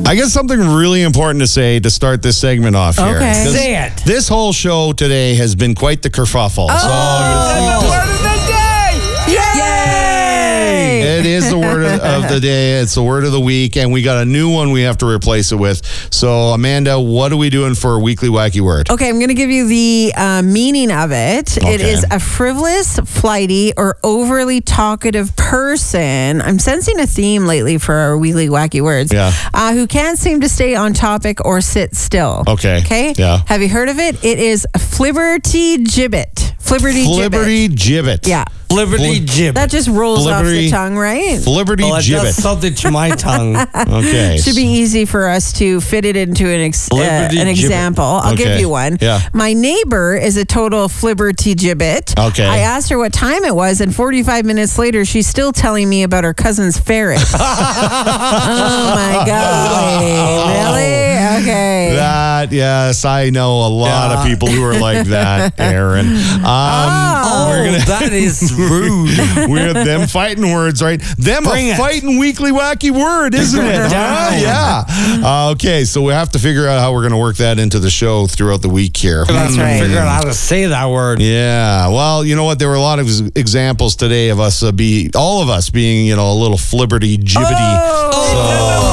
I got something really important to say to start this segment off here. Okay. Say it. This whole show today has been quite the kerfuffle. Word of the day! Yay! It is the word of the day. It's the word of the week, and we got a new one we have to replace it with. So, Amanda, what are we doing for a weekly wacky word? Okay, I'm going to give you the meaning of it. It Okay. is a frivolous, flighty, or overly talkative person. I'm sensing a theme lately for our weekly wacky words. Yeah. Who can't seem to stay on topic or sit still. Okay. Okay? Yeah. Have you heard of it? It is Flibberty Gibbet. Flibberty Gibbet. Flibberty Gibbet. Yeah. Liberty Gibbet. That just rolls off the Flibberty- tongue, right? Flibberty Well, it does Gibbet. something to my tongue. Okay. Should be easy for us to fit it into an Flibberty gibbet. example. I'll give Okay. you one. Yeah. My neighbor is a total flibberty gibbet. Okay. I asked her what time it was, and 45 minutes later, she's still telling me about her cousin's ferret. Oh my God! Really? Okay. That, yes, I know a lot of people who are like that, Aaron. We're gonna that is rude. we're them fighting words, right? Them Bring a it. fighting weekly wacky word, isn't it? Huh? down. Yeah. Okay, so we have to figure out how we're going to work that into the show throughout the week here. That's right. Figure out how to say that word. Yeah. Well, you know what? There were a lot of examples today of us all of us being, a little flibberty gibbety.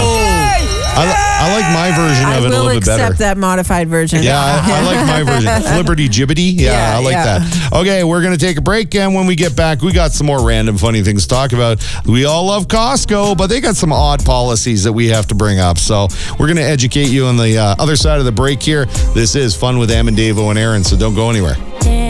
I like my version I of it a will little bit better. accept that modified version. Yeah, I like my version. Flibberty gibbety. Yeah, Yeah, I like yeah. that. Okay, we're going to take a break, and when we get back, we got some more random funny things to talk about. We all love Costco, but they got some odd policies that we have to bring up. So we're going to educate you on the other side of the break here. This is Fun with Am and Davo and Aaron, so don't go anywhere.